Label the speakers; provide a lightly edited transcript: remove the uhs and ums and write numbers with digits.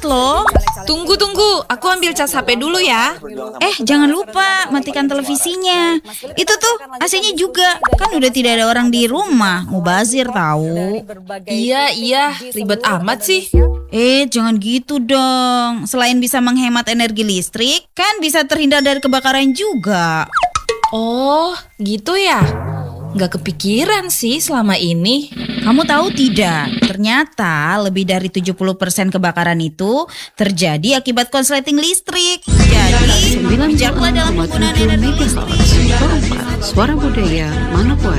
Speaker 1: loh.
Speaker 2: Tunggu, aku ambil cas HP dulu ya.
Speaker 1: Jangan lupa matikan televisinya. Itu tuh AC-nya juga, kan udah tidak ada orang di rumah. Mubazir tahu.
Speaker 2: Iya, ribet amat sih.
Speaker 1: Jangan gitu dong. Selain bisa menghemat energi listrik, kan bisa terhindar dari kebakaran juga.
Speaker 2: Oh, gitu ya? Nggak kepikiran sih selama ini.
Speaker 1: Kamu tahu tidak, ternyata lebih dari 70% kebakaran itu terjadi akibat konsleting listrik. Jadi, bijaklah dalam penggunaan energi listrik.
Speaker 3: Suara Budaya Manokwari.